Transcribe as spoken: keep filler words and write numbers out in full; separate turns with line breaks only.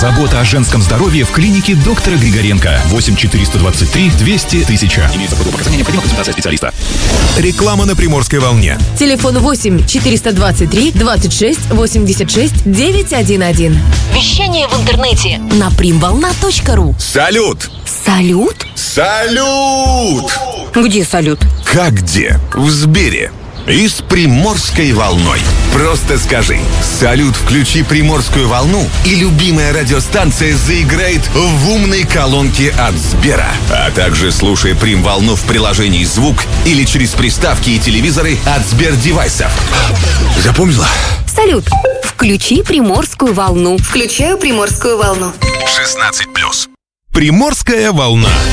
Забота о женском здоровье в клинике доктора Григоренко. восемь четыреста двадцать три двести тысяч. Имеется противопоказания, необходима консультация специалиста.
Реклама на Приморской волне.
Телефон восемь четыреста двадцать три двадцать шесть восемьдесят шесть девятьсот одиннадцать.
Вещание в интернете на примволна точка ру.
Салют!
Салют?
Салют!
Где салют?
Как где? В Сбере. И с Приморской волной. Просто скажи: салют, включи Приморскую волну, и любимая радиостанция заиграет в умной колонке от Сбера. А также слушай Прим-волну в приложении «Звук» или через приставки и телевизоры от Сбер-девайсов. Запомнила?
Салют, включи Приморскую волну. Включаю Приморскую волну.
шестнадцать плюс. Приморская волна.